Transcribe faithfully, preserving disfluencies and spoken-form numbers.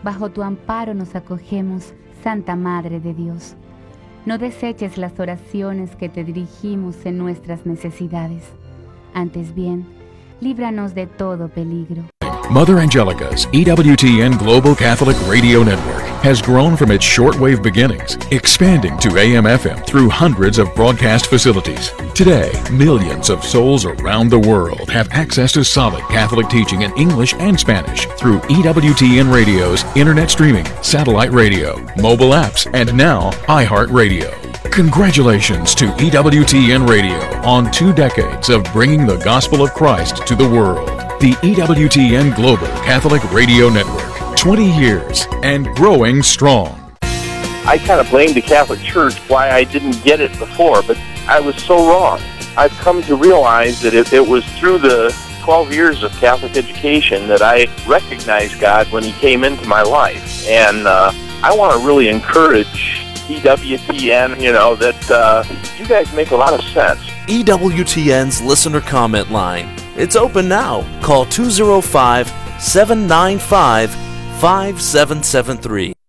Bajo tu amparo nos acogemos, Santa Madre de Dios. No deseches las oraciones que te dirigimos en nuestras necesidades. Antes bien, líbranos de todo peligro. Mother Angelica's E W T N Global Catholic Radio Network has grown from its shortwave beginnings, expanding to A M F M through hundreds of broadcast facilities. Today, millions of souls around the world have access to solid Catholic teaching in English and Spanish through E W T N Radio's internet streaming, satellite radio, mobile apps, and now iHeartRadio. Congratulations to E W T N Radio on two decades of bringing the gospel of Christ to the world. The E W T N Global Catholic Radio Network, twenty years and growing strong. I kind of blamed the Catholic Church why I didn't get it before, but I was so wrong. I've come to realize that it, it was through the twelve years of Catholic education that I recognized God when He came into my life. And uh, I want to really encourage E W T N, you know, that uh, you guys make a lot of sense. E W T N's listener comment line. It's open now. Call two oh five, seven nine five, five seven seven three.